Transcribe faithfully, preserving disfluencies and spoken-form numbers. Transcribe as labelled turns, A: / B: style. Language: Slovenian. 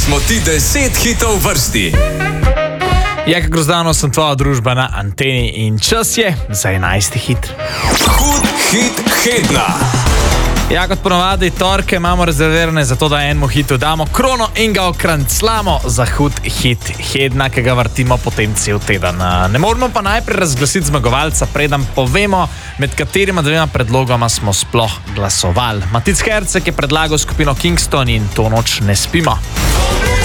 A: smo ti deset hitov vrsti.
B: Jaka Grozdano, sem tvoja družba na anteni in čas je za enajsti hit.
A: Hud hit hedna.
B: Ja, kot ponovadi, torke imamo rezervirane za to, da enemu hitu damo krono in ga okranclamo za hud hit hedna, ki ga vrtimo potem cel teden. Ne moramo pa najprej razglasiti zmagovalca, preden povemo, med katerima dvema predlogama smo sploh glasovali. Matic Herceg je predlagal skupino Kingston in To noč ne spimo.